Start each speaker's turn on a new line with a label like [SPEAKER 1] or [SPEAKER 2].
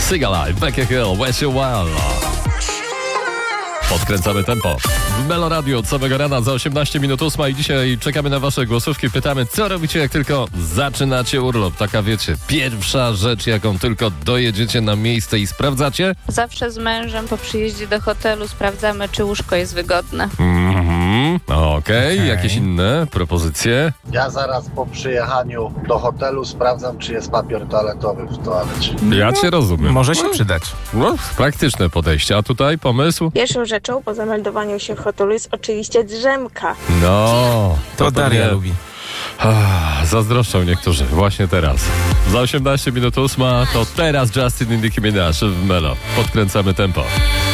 [SPEAKER 1] Sigala, Becky Hill, West You Well. Podkręcamy tempo. W Melo Radio od samego rana za 18 minut 8 i dzisiaj czekamy na wasze głosówki. Pytamy, co robicie, jak tylko zaczynacie urlop. Taka, wiecie, pierwsza rzecz, jaką tylko dojedziecie na miejsce i sprawdzacie?
[SPEAKER 2] Zawsze z mężem po przyjeździe do hotelu sprawdzamy, czy łóżko jest wygodne.
[SPEAKER 1] Okej. Jakieś inne propozycje?
[SPEAKER 3] Ja zaraz po przyjechaniu do hotelu sprawdzam, czy jest papier toaletowy w toalecie.
[SPEAKER 1] Ja cię rozumiem.
[SPEAKER 4] Może się przydać.
[SPEAKER 1] No, praktyczne podejście. A tutaj pomysł?
[SPEAKER 5] Pierwszą rzeczą po zameldowaniu się w hotelu jest oczywiście drzemka.
[SPEAKER 1] No,
[SPEAKER 4] To Daria
[SPEAKER 1] pewnie
[SPEAKER 4] lubi.
[SPEAKER 1] zazdroszczą niektórzy. Właśnie teraz. Za 18 minut 8 to teraz Justin i Nicki Minaj w Melo. Podkręcamy tempo.